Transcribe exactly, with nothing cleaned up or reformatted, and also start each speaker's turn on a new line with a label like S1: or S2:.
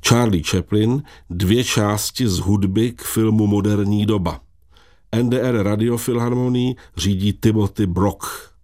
S1: Charlie Chaplin, dvě části z hudby k filmu Moderní doba. N D R Radiofilharmonii řídí Timothy Brock.